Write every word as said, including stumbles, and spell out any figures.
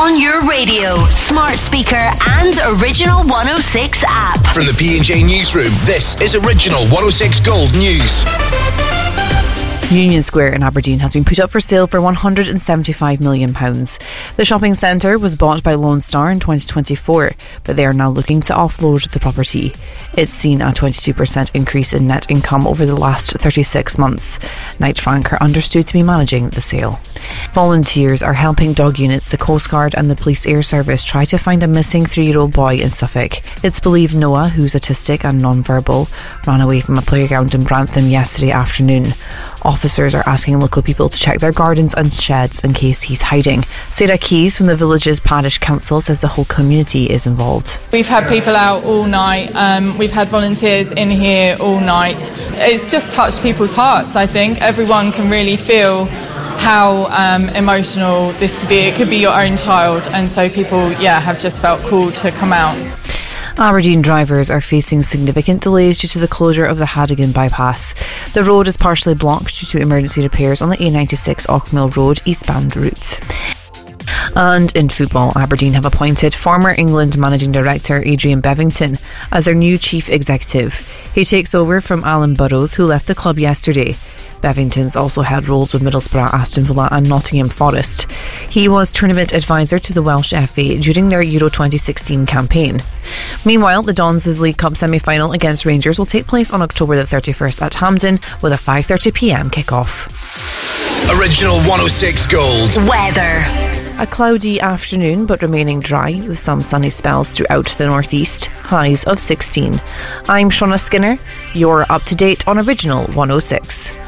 On your radio, smart speaker and Original one oh six app. From the P and J Newsroom, this is Original one oh six Gold News. Union Square in Aberdeen has been put up for sale for one hundred seventy-five million pounds. The shopping centre was bought by Lone Star in twenty twenty-four, but they are now looking to offload the property. It's seen a twenty-two percent increase in net income over the last thirty-six months. Knight Frank are understood to be managing the sale. Volunteers are helping dog units, the Coast Guard and the Police Air Service try to find a missing three-year-old boy in Suffolk. It's believed Noah, who's autistic and non-verbal, ran away from a playground in Brantham yesterday afternoon. Officers are asking local people to check their gardens and sheds in case he's hiding. Sarah Keys from the village's parish council says the whole community is involved. We've had people out all night, um, we've had volunteers in here all night. It's just touched people's hearts, I think. Everyone can really feel how um, emotional this could be. It could be your own child, and so people, yeah, have just felt called to come out. Aberdeen drivers are facing significant delays due to the closure of the Hadigan bypass. The road is partially blocked due to emergency repairs on the A ninety-six Auchmill Road eastbound route. And in football, Aberdeen have appointed former England managing director Adrian Bevington as their new chief executive. He takes over from Alan Burrows, who left the club yesterday. Bevington's also held roles with Middlesbrough, Aston Villa and Nottingham Forest. He was tournament advisor to the Welsh F A during their Euro twenty sixteen campaign. Meanwhile, the Dons' League Cup semi-final against Rangers will take place on October the thirty-first at Hampden with a five thirty p m kick-off. Original one oh six Gold. Weather. A cloudy afternoon but remaining dry with some sunny spells throughout the northeast, highs of sixteen. I'm Shauna Skinner, you're up to date on Original one oh six.